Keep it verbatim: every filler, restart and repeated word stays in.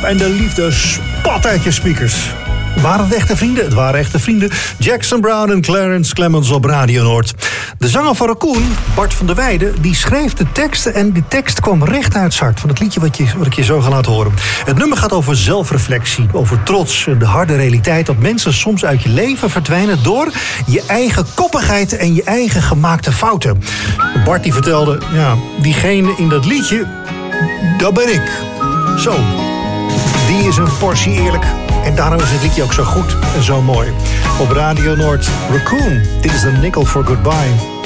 en de liefde spat uit je speakers. Waren het echte vrienden? Het waren echte vrienden. Jackson Browne en Clarence Clemons op Radio Noord. De zanger van Raccoon, Bart van der Weijden, die schreef de teksten en die tekst kwam recht uit zijn hart van het liedje wat, je, wat ik je zo ga laten horen. Het nummer gaat over zelfreflectie, over trots en de harde realiteit dat mensen soms uit je leven verdwijnen door je eigen koppigheid en je eigen gemaakte fouten. Bart die vertelde, ja, diegene in dat liedje, dat ben ik. Zo, die is een portie eerlijk. En daarom is het liedje ook zo goed en zo mooi. Op Radio Noord, Raccoon. Dit is de Nickel for Goodbye.